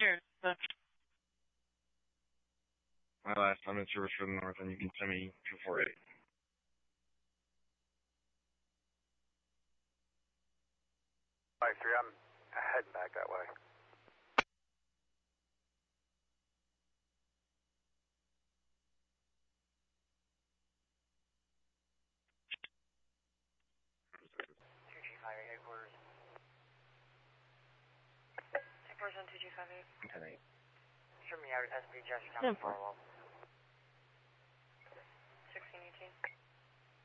Cheers. My last time in service for the North, and you can send me 248. Five three, I'm heading back that way. Headquarters. 247 2258. 10-8. Show me out SP Gesture.